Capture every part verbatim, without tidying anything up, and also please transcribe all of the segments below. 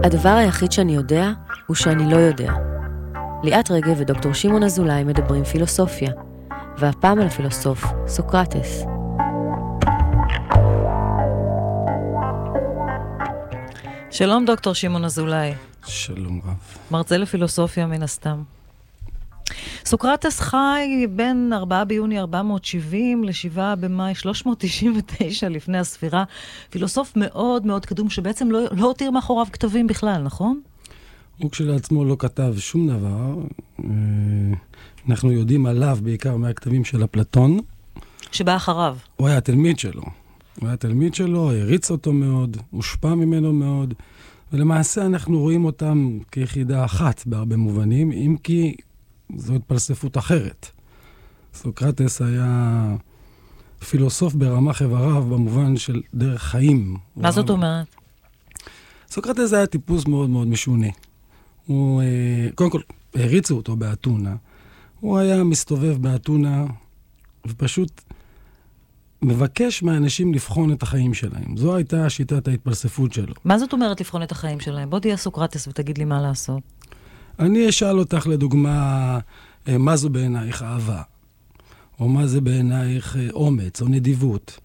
הדבר היחיד שאני יודע הוא שאני לא יודע. ליאת רגב ודוקטור שמעון אזולאי מדברים פילוסופיה, והפעם על הפילוסוף סוקרטס. שלום דוקטור שמעון אזולאי. שלום רב. מרצה לפילוסופיה מן הסתם. סוקרטס חי בין ארבעה ביוני ארבע מאות שבעים לשבעה במאי שלוש מאות תשעים ותשע לפני הספירה. פילוסוף מאוד מאוד קדום שבעצם לא, לא הותיר מאחוריו כתבים בכלל, נכון? הוא כשלעצמו לא כתב שום דבר. אנחנו יודעים עליו בעיקר מהכתבים של אפלטון. שבא אחריו. הוא היה תלמיד שלו. הוא היה תלמיד שלו, הריץ אותו מאוד, הושפע ממנו מאוד, ולמעשה אנחנו רואים אותם כיחידה אחת בהרבה מובנים, אם כי זו התפלספות אחרת. סוקרטס היה פילוסוף ברמה חבריו במובן של דרך חיים. מה זאת אומרת? סוקרטס היה טיפוס מאוד מאוד משונה. הוא, קודם כל, הריצו אותו באתונה. הוא היה מסתובב באתונה ופשוט מבקש מהאנשים לבחון את החיים שלהם. זו הייתה שיטת ההתפלספות שלו. מה זאת אומרת לבחון את החיים שלהם? בוא תהיה סוקרטס ותגיד לי מה לעשות. אני אשאל אותך לדוגמה, מה זו בעינייך אהבה? או מה זה בעינייך אומץ או נדיבות?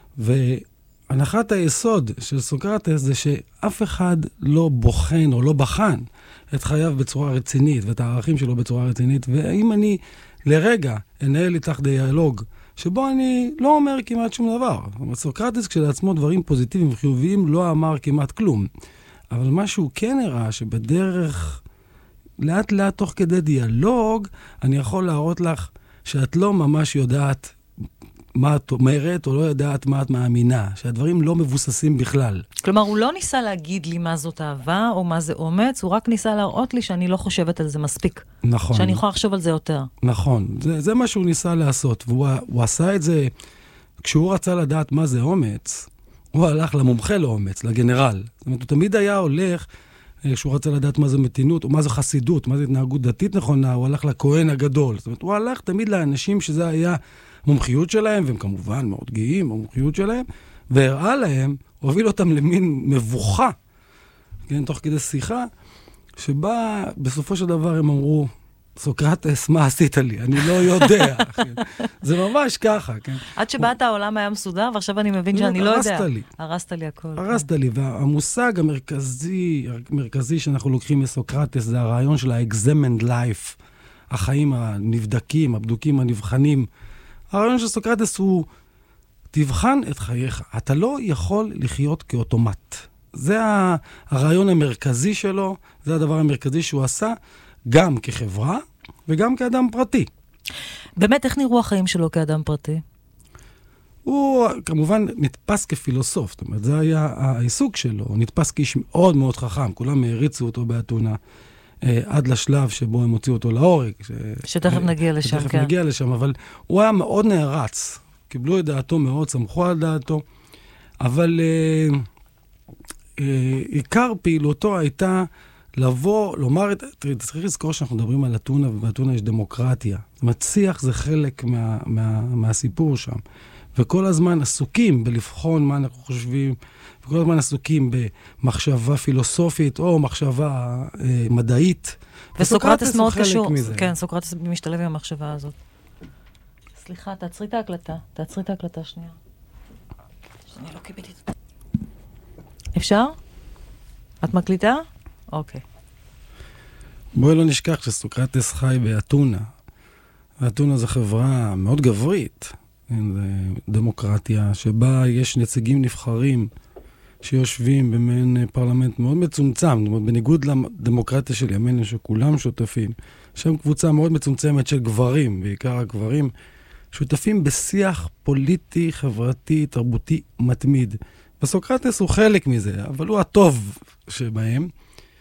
והנחת היסוד של סוקרטס זה שאף אחד לא בוחן או לא בחן את חייו בצורה רצינית ואת הערכים שלו בצורה רצינית. ואם אני לרגע אנהל איתך דיאלוג שבו אני לא אומר כמעט שום דבר. סוקרטס כשלעצמו דברים פוזיטיביים וחיוביים לא אמר כמעט כלום. אבל מה שהוא כן הראה שבדרך לאט לאט תוך כדי דיאלוג, אני יכול להראות לך שאת לא ממש יודעת מה את אומרת, או לא יודעת מה את מאמינה, שהדברים לא מבוססים בכלל. כלומר, הוא לא ניסה להגיד לי מה זאת אהבה, או מה זה אומץ, הוא רק ניסה להראות לי שאני לא חושבת על זה מספיק. נכון. שאני יכולה לחשוב על זה יותר. נכון. זה, זה מה שהוא ניסה לעשות, והוא הוא עשה את זה, כשהוא רצה לדעת מה זה אומץ, הוא הלך למומחה לאומץ, לגנרל. זאת אומרת, הוא תמיד היה הולך, כשהוא רצה לדעת מה זה מתינות, או מה זה חסידות, מה זה התנהגות דתית נכונה, הוא הלך לכהן הגדול. זאת אומרת, הוא הלך תמיד לאנשים שזה היה מומחיות שלהם, והם כמובן מאוד גאים במומחיות שלהם, והראה להם, הוביל אותם למין מבוכה, כן, תוך כדי שיחה, שבה בסופו של דבר הם אמרו, סוקרטס, מה עשית לי? אני לא יודע. כן. זה ממש ככה, כן. עד שבאת העולם היה מסודר, ועכשיו אני מבין שאני לא יודע. הרסת לי. הרסת לי הכל. הרסת לי, והמושג המרכזי, המרכזי שאנחנו לוקחים מסוקרטס, זה הרעיון של ה-examined life, החיים הנבדקים, הבדוקים, הנבחנים. הרעיון של סוקרטס הוא, תבחן את חייך. אתה לא יכול לחיות כאוטומט. זה הרעיון המרכזי שלו, זה הדבר המרכזי שהוא עשה, גם כחברה וגם כאדם פרטי. באמת, איך נראו החיים שלו כאדם פרטי? הוא כמובן נתפס כפילוסוף, זאת אומרת, זה היה העיסוק שלו, הוא נתפס כאיש מאוד מאוד חכם, כולם העריצו אותו באתונה, אה, עד לשלב שבו הם הוציאו אותו להורג. ש... שתכף אה, נגיע לשם, שתכף כן. נגיע לשם, אבל הוא היה מאוד נערץ, קיבלו את דעתו מאוד, סמכו על דעתו, אבל אה, אה, עיקר פעילותו הייתה לבוא, לומר, תראי, צריך לזכור שאנחנו מדברים על אתונה, ובאתונה יש דמוקרטיה. זאת אומרת, שיח זה חלק מה, מה, מהסיפור שם. וכל הזמן עסוקים בלבחון מה אנחנו חושבים, וכל הזמן עסוקים במחשבה פילוסופית, או מחשבה אה, מדעית. וסוקרטס מאוד קשור. כן, סוקרטס משתלב עם המחשבה הזאת. סליחה, תעצרי את ההקלטה. תעצרי את ההקלטה שנייה. שנייה, לא קיבלתי את זה. אפשר? את מקליטה? אוקיי. בואי לא נשכח שסוקרטס חי באתונה. ואתונה זו חברה מאוד גברית. זו דמוקרטיה שבה יש נציגים נבחרים שיושבים במין פרלמנט מאוד מצומצם. זאת אומרת, בניגוד לדמוקרטיה של ימינו שכולם שותפים. שם קבוצה מאוד מצומצמת של גברים, בעיקר הגברים, שותפים בשיח פוליטי, חברתי, תרבותי מתמיד. וסוקרטס הוא חלק מזה, אבל הוא הטוב שבהם.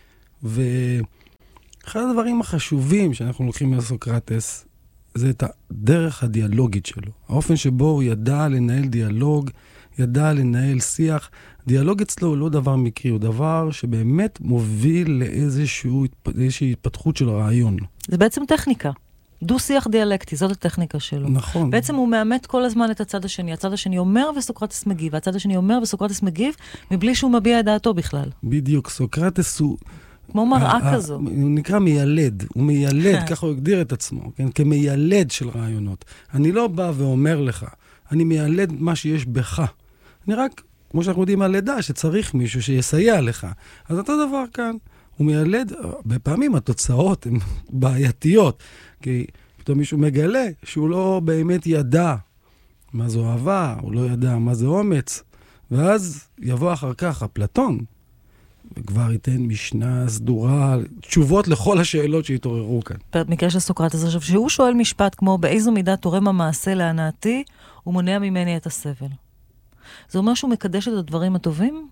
ואחד הדברים החשובים שאנחנו לוקחים מסוקרטס, זה את הדרך הדיאלוגית שלו. האופן שבו הוא ידע לנהל דיאלוג, ידע לנהל שיח. דיאלוג אצלו הוא לא דבר מקרי, הוא דבר שבאמת מוביל לאיזושהי התפתחות של רעיון. זה בעצם טכניקה. דו-שיח דיאלקטי, זאת הטכניקה שלו. נכון. בעצם הוא מאמת כל הזמן את הצד השני. הצד השני אומר וסוקרטס מגיב, והצד השני אומר וסוקרטס מגיב, מבלי שהוא מביע את דעתו בכלל. בדיוק, סוקרטס הוא... כמו מראה כזו. הוא נקרא מיילד, הוא מיילד, ככה הוא הגדיר את עצמו, כן? כמיילד של רעיונות. אני לא בא ואומר לך, אני מיילד מה שיש בך. אני רק, כמו שאנחנו יודעים על לידה, שצריך מישהו שיסייע לך. אז אותו דבר כאן, הוא מיילד, בפעמים התוצאות הן בעייתיות, כי פתאום מישהו מגלה שהוא לא באמת ידע מה זו אהבה, הוא לא ידע מה זה אומץ, ואז יבוא אחר כך אפלטון, וכבר ייתן משנה סדורה, תשובות לכל השאלות שהתעוררו כאן. במקרה של סוקרטס, עכשיו, שהוא שואל משפט כמו, באיזו מידה תורם המעשה להנאתי, הוא מונע ממני את הסבל. זה אומר שהוא מקדש את הדברים הטובים?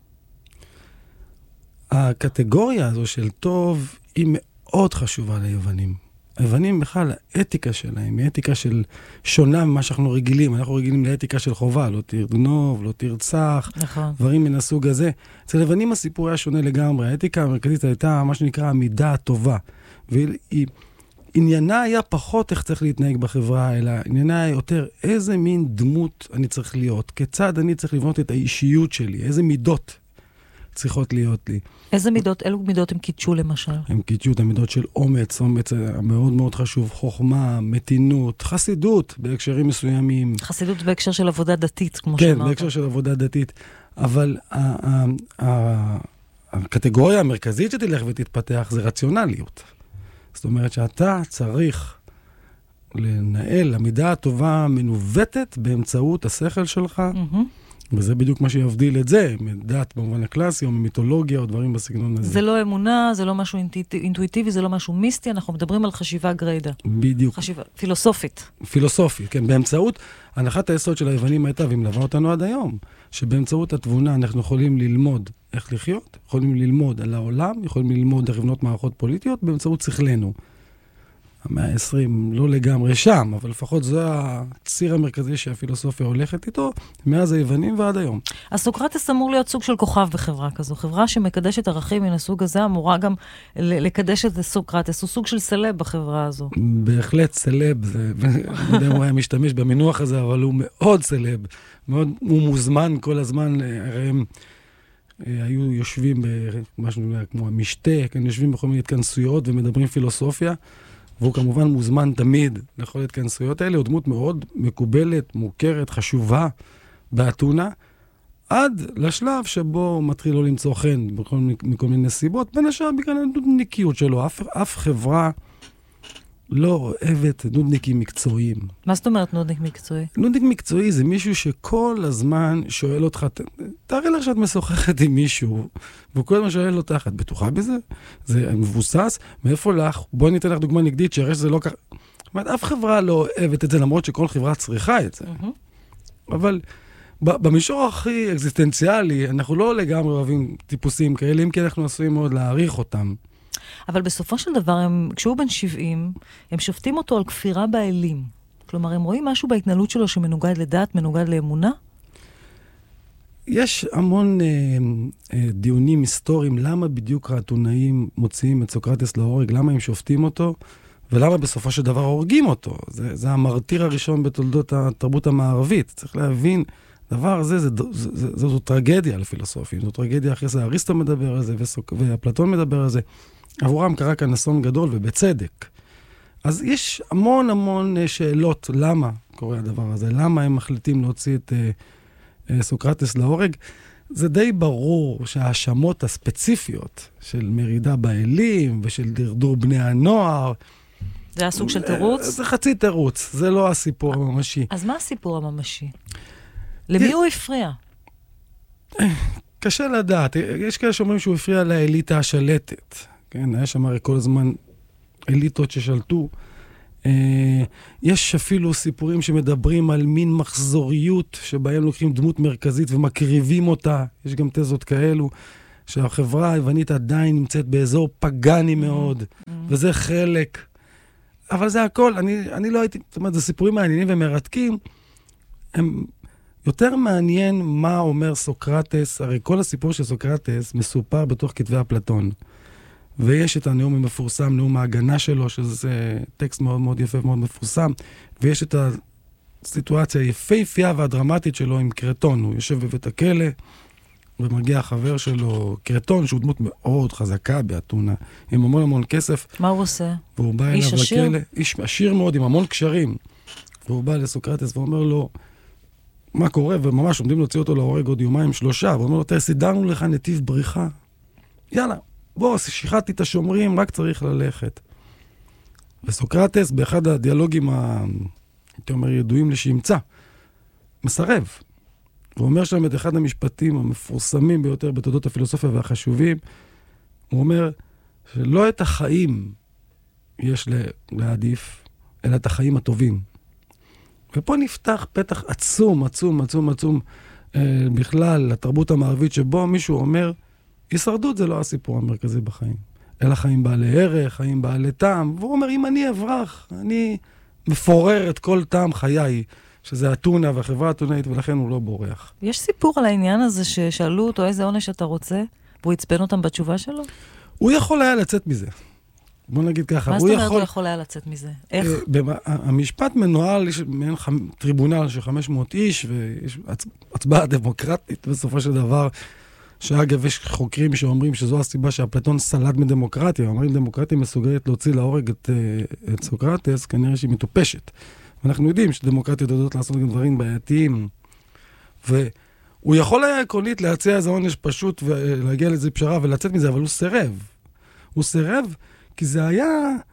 הקטגוריה הזו של טוב היא מאוד חשובה ליוונים. היוונים בכלל, האתיקה שלהם היא אתיקה של שונה ממה שאנחנו רגילים. אנחנו רגילים לאתיקה של חובה, לא תגנוב, לא תרצח, נכון. דברים מן הסוג הזה. אצל היוונים הסיפור היה שונה לגמרי. האתיקה המרכזית הייתה מה שנקרא המידה הטובה. ועניינה היה פחות איך צריך להתנהג בחברה, אלא עניינה היה יותר איזה מין דמות אני צריך להיות, כיצד אני צריך לבנות את האישיות שלי, איזה מידות צריכות להיות לי. איזה מידות, אילו מידות הם קידשו למשל? הם קידשו את המידות של אומץ, אומץ מאוד מאוד חשוב, חוכמה, מתינות, חסידות בהקשרים מסוימים. חסידות בהקשר של עבודה דתית, כמו כן, שאמרת. כן, בהקשר של עבודה דתית. אבל הקטגוריה המרכזית שתלך ותתפתח זה רציונליות. זאת אומרת שאתה צריך לנהל המידה הטובה מנווטת באמצעות השכל שלך, וזה בדיוק מה שיבדיל את זה, מדת במובן הקלאסי, או ממיתולוגיה, או דברים בסגנון הזה. זה לא אמונה, זה לא משהו אינטואיטיבי, זה לא משהו מיסטי, אנחנו מדברים על חשיבה גריידה. בדיוק. חשיבה פילוסופית. פילוסופית, כן. באמצעות, הנחת היסוד של היוונים הייתה, והיא מלווה אותנו עד היום, שבאמצעות התבונה אנחנו יכולים ללמוד איך לחיות, יכולים ללמוד על העולם, יכולים ללמוד איך לבנות מערכות פוליטיות, באמצעות שכלנו. המאה ה-עשרים לא לגמרי שם, אבל לפחות זה הציר המרכזי שהפילוסופיה הולכת איתו, מאז היוונים ועד היום. אז סוקרטס אמור להיות סוג של כוכב בחברה כזו. חברה שמקדשת ערכים מן הסוג הזה, אמורה גם לקדש את סוקרטס. הוא סוג של סלב בחברה הזו. בהחלט סלב, זה, אני יודע אם הוא היה משתמש במינוח הזה, אבל הוא מאוד סלב. מאוד, הוא מוזמן כל הזמן, הרי הם היו יושבים במשהו כמו המשתה, הם יושבים בכל מיני התכנסויות ומדברים פילוסופיה, והוא כמובן מוזמן תמיד לכל התכנסויות האלה, הוא דמות מאוד מקובלת, מוכרת, חשובה, באתונה, עד לשלב שבו הוא מתחיל לא למצוא חן בכל, מכל מיני סיבות, בין השאר בגלל הנודניקיות שלו. אף, אף חברה לא אוהבת נודניקים מקצועיים. מה זאת אומרת נודניק מקצועי? נודניק מקצועי זה מישהו שכל הזמן שואל אותך, תארי לך שאת משוחחת עם מישהו, והוא כל הזמן שואל אותך, את בטוחה בזה? זה מבוסס? מאיפה לך? בואי ניתן לך דוגמה נגדית, שהרי שזה לא ככה. זאת אומרת, אף חברה לא אוהבת את זה, למרות שכל חברה צריכה את זה. אבל במישור הכי אקזיסטנציאלי, אנחנו לא לגמרי אוהבים טיפוסים כאלה, אם כי אנחנו עשויים מאוד להעריך אותם. אבל בסופו של דבר, הם, כשהוא בן שבעים, הם שופטים אותו על כפירה באלים. כלומר, הם רואים משהו בהתנהלות שלו שמנוגד לדעת, מנוגד לאמונה? יש המון אה, אה, דיונים היסטוריים, למה בדיוק האתונאים מוציאים את סוקרטס להורג, למה הם שופטים אותו, ולמה בסופו של דבר הורגים אותו. זה, זה המרתיר הראשון בתולדות התרבות המערבית. צריך להבין, דבר הזה, זה, זה, זה, זה, זו טרגדיה לפילוסופים. זו טרגדיה אחרי זה, אריסטו מדבר על זה, וסוק, ואפלטון מדבר על זה. עבורם קרה כאן אסון גדול, ובצדק. אז יש המון המון שאלות, למה קורה הדבר הזה? למה הם מחליטים להוציא את אה, אה, סוקרטס להורג? זה די ברור שההאשמות הספציפיות של מרידה באלים, ושל דרדור בני הנוער, זה הסוג של תירוץ? זה חצי תירוץ, זה לא הסיפור הממשי. אז מה הסיפור הממשי? למי הוא הפריע? קשה לדעת. יש כאלה שאומרים שהוא הפריע לאליטה השלטת. כן, היה שם הרי כל הזמן אליטות ששלטו. יש אפילו סיפורים שמדברים על מין מחזוריות, שבהם לוקחים דמות מרכזית ומקריבים אותה. יש גם תזות כאלו, שהחברה היוונית עדיין נמצאת באזור פגני מאוד, וזה חלק. אבל זה הכל, אני, אני לא הייתי, זאת אומרת, זה סיפורים מעניינים ומרתקים. הם יותר מעניין מה אומר סוקרטס, הרי כל הסיפור של סוקרטס מסופר בתוך כתבי אפלטון. ויש את הנאום המפורסם, נאום ההגנה שלו, שזה טקסט מאוד מאוד יפה ומאוד מפורסם, ויש את הסיטואציה היפהפייה והדרמטית שלו עם קרטון. הוא יושב בבית הכלא, ומגיע החבר שלו, קרטון, שהוא דמות מאוד חזקה באתונה, עם המון המון כסף. מה הוא עושה? והוא בא אליו לכלא, איש עשיר מאוד, עם המון קשרים. והוא בא לסוקרטס ואומר לו, מה קורה? וממש עומדים להוציא אותו להורג עוד יומיים שלושה, והוא אומר לו, תראה, סידרנו לך נתיב בריחה. יאללה, בוא, שיחדתי את השומרים, רק צריך ללכת. וסוקרטס, באחד הדיאלוגים, הייתי אומר, ידועים לשמצה, מסרב. הוא אומר שם את אחד המשפטים המפורסמים ביותר בתולדות הפילוסופיה והחשובים, הוא אומר שלא את החיים יש להעדיף, אלא את החיים הטובים. ופה נפתח פתח עצום, עצום, עצום, עצום, אה, בכלל, לתרבות המערבית, שבו מישהו אומר, הישרדות זה לא הסיפור המרכזי בחיים, אלא חיים בעלי ערך, חיים בעלי טעם, והוא אומר, אם אני אברח, אני מפורר את כל טעם חיי, שזה אתונה והחברה האתונאית, ולכן הוא לא בורח. יש סיפור על העניין הזה ששאלו אותו איזה עונש אתה רוצה, והוא יצפן אותם בתשובה שלו? הוא יכול היה לצאת מזה. בוא נגיד ככה. מה זאת אומרת הוא יכול היה לצאת מזה? איך? המשפט מנוהל, יש מעין טריבונל של חמש מאות איש, ויש הצבעה דמוקרטית בסופו של דבר, שאגב יש חוקרים שאומרים שזו הסיבה שאפלטון סלד מדמוקרטיה, אומרים דמוקרטיה מסוגלת להוציא להורג את, את סוקרטס, כנראה שהיא מטופשת. ואנחנו יודעים שדמוקרטיות יודעות לעשות גם דברים בעייתיים, והוא יכול היה עקרונית להציע איזה עונש פשוט ולהגיע לאיזו פשרה ולצאת מזה, אבל הוא סירב. הוא סירב כי זה היה,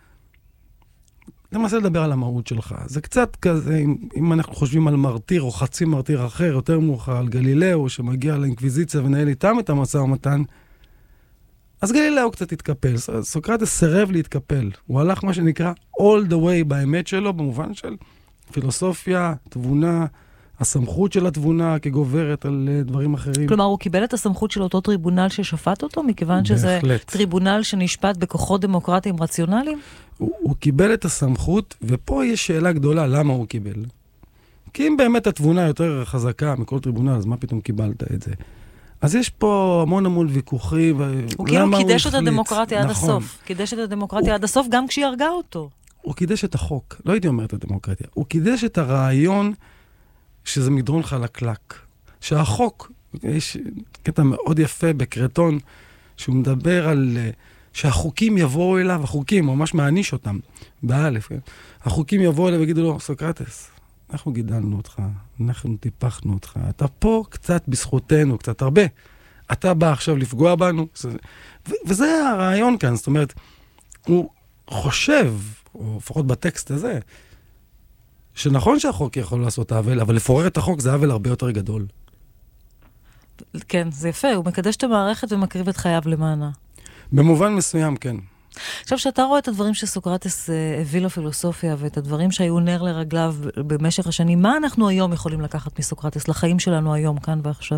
למעשה לדבר על המהות שלך. זה קצת כזה, אם, אם אנחנו חושבים על מרתיר או חצי מרתיר אחר, יותר מאוחר, על גלילאו שמגיע לאינקוויזיציה ונהל איתם את המשא ומתן, אז גלילאו קצת התקפל. סוקרטס סירב להתקפל. הוא הלך מה שנקרא all the way באמת שלו, במובן של פילוסופיה, תבונה, הסמכות של התבונה כגוברת על דברים אחרים. כלומר, הוא קיבל את הסמכות של אותו טריבונל ששפט אותו, מכיוון שזה בהחלט. טריבונל שנשפט בכוחות דמוקרטיים רציונליים? הוא, הוא קיבל את הסמכות, ופה יש שאלה גדולה, למה הוא קיבל? כי אם באמת התבונה יותר חזקה מכל טריבונל, אז מה פתאום קיבלת את זה? אז יש פה המון המון ויכוחים, הוא כאילו קידש את הדמוקרטיה עד הסוף. קידש את הדמוקרטיה עד הסוף, גם כשהיא הרגה אותו. הוא קידש את החוק, לא הייתי אומר את הדמוקרטיה. הוא קידש את הרעיון שזה מדרון חלקלק. שהחוק, יש קטע מאוד יפה בקרטון, שהוא מדבר על שהחוקים יבואו אליו, החוקים, ממש מעניש אותם, באלף. החוקים יבואו אליו ויגידו לו, סוקרטס, אנחנו גידלנו אותך, אנחנו טיפחנו אותך, אתה פה קצת בזכותנו, קצת הרבה. אתה בא עכשיו לפגוע בנו, ו- וזה הרעיון כאן, זאת אומרת, הוא חושב, או לפחות בטקסט הזה, שנכון שהחוק יכול לעשות עוול, אבל לפורר את החוק זה עוול הרבה יותר גדול. כן, זה יפה, הוא מקדש את המערכת ומקריב את חייו למענה. במובן מסוים, כן. עכשיו, שאתה רואה את הדברים שסוקרטס הביא לפילוסופיה, ואת הדברים שהיו נר לרגליו במשך השנים, מה אנחנו היום יכולים לקחת מסוקרטס לחיים שלנו היום, כאן ועכשיו?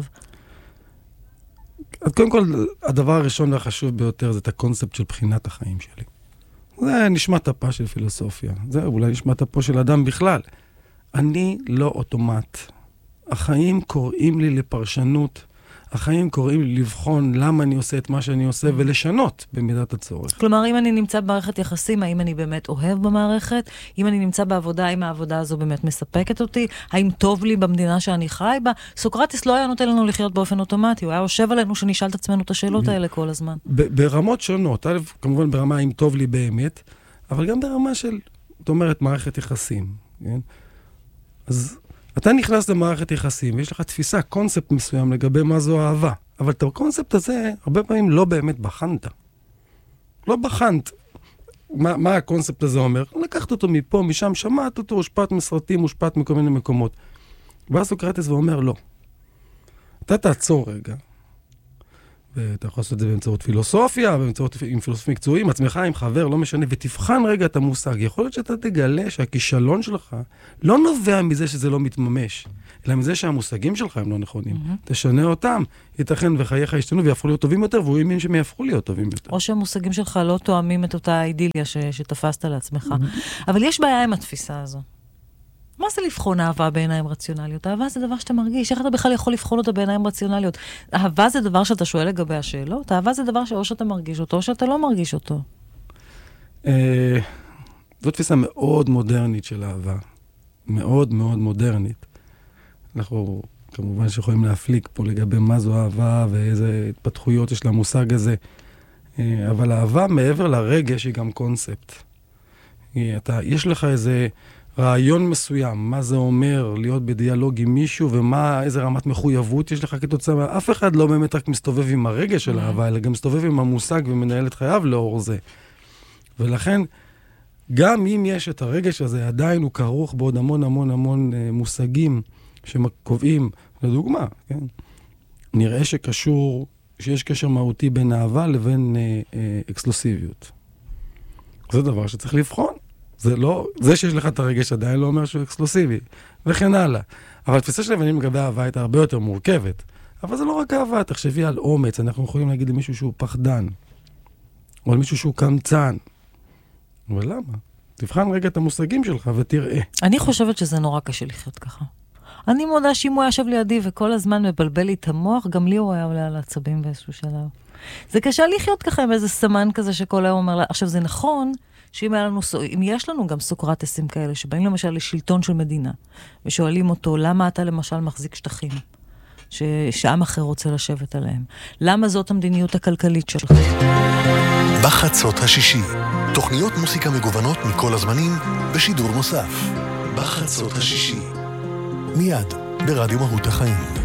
אז קודם כל, הדבר הראשון והחשוב ביותר זה את הקונספט של בחינת החיים שלי. זה נשמת אפה של פילוסופיה. זה אולי נשמת אפה של אדם בכלל. אני לא אוטומט. החיים קוראים לי לפרשנות. החיים קוראים לי לבחון למה אני עושה את מה שאני עושה ולשנות במידת הצורך. כלומר, אם אני נמצא במערכת יחסים, האם אני באמת אוהב במערכת? אם אני נמצא בעבודה, האם העבודה הזו באמת מספקת אותי? האם טוב לי במדינה שאני חי בה? סוקרטס לא היה נותן לנו לחיות באופן אוטומטי, הוא היה יושב עלינו שנשאל את עצמנו את השאלות האלה כל הזמן. ברמות שונות, כמובן ברמה אם טוב לי באמת, אבל גם ברמה של, זאת אומרת, מערכת יחסים. אז אתה נכנס למערכת יחסים, ויש לך תפיסה, קונספט מסוים לגבי מה זו אהבה. אבל את הקונספט הזה, הרבה פעמים לא באמת בחנת. לא בחנת. מה, מה הקונספט הזה אומר? לקחת אותו מפה, משם, שמעת אותו, הושפעת מסרטים, הושפעת מכל מיני מקומות. בא סוקרטס ואומר, לא. אתה תעצור רגע. ואתה יכול לעשות את זה באמצעות פילוסופיה, באמצעות עם פילוסופים מקצועיים, עצמך עם חבר, לא משנה, ותבחן רגע את המושג. יכול להיות שאתה תגלה שהכישלון שלך לא נובע מזה שזה לא מתממש, אלא מזה שהמושגים שלך הם לא נכונים. Mm-hmm. תשנה אותם, ייתכן וחייך ישתנו ויהפכו להיות טובים יותר, והוא יאמין שהם יהפכו להיות טובים יותר. או שהמושגים שלך לא תואמים את אותה האידיליה ש- שתפסת לעצמך. Mm-hmm. אבל יש בעיה עם התפיסה הזו. מה זה לבחון אהבה בעיניים רציונליות? אהבה זה דבר שאתה מרגיש. איך אתה בכלל יכול לבחון אותה בעיניים רציונליות? אהבה זה דבר שאתה שואל לגבי השאלות? אהבה זה דבר שאו שאתה מרגיש אותו, או שאתה לא מרגיש אותו. זו תפיסה מאוד מודרנית של אהבה. מאוד מאוד מודרנית. אנחנו כמובן שיכולים להפליק פה לגבי מה זו אהבה ואיזה התפתחויות יש למושג הזה. אבל אהבה מעבר לרגש היא גם קונספט. אתה, יש לך איזה רעיון מסוים, מה זה אומר להיות בדיאלוג עם מישהו, ומה, איזה רמת מחויבות יש לך כתוצאה. אף אחד לא באמת רק מסתובב עם הרגש של אהבה, אלא גם מסתובב עם המושג ומנהל את חייו לאור זה. ולכן, גם אם יש את הרגש הזה, עדיין הוא כרוך בעוד המון המון המון מושגים שקובעים, לדוגמה, כן? נראה שקשור, שיש קשר מהותי בין אהבה לבין אה, אה, אקסקלוסיביות. זה דבר שצריך לבחון. זה לא, זה שיש לך את הרגש עדיין לא אומר שהוא אקסקלוסיבי, וכן הלאה. אבל התפיסה של לבנים לגבי אהבה הייתה הרבה יותר מורכבת. אבל זה לא רק אהבה, תחשבי על אומץ, אנחנו יכולים להגיד למישהו שהוא פחדן, או על מישהו שהוא קמצן. אבל למה? תבחן רגע את המושגים שלך ותראה. אני חושבת שזה נורא קשה לחיות ככה. אני מודה שאם הוא היה יושב לידי וכל הזמן מבלבל לי את המוח, גם לי הוא היה עולה על העצבים באיזשהו שלב. זה קשה לחיות ככה עם איזה סמן כזה שכל היום אומר לה, עכשיו זה נכון, שאם היה לנו, אם יש לנו גם סוקרטסים כאלה, שבאים למשל לשלטון של מדינה, ושואלים אותו, למה אתה למשל מחזיק שטחים, ש... שעם אחר רוצה לשבת עליהם? למה זאת המדיניות הכלכלית שלך? בחצות השישי, תוכניות מוסיקה מגוונות מכל הזמנים, בשידור נוסף. בחצות השישי, מיד ברדיו מהות החיים.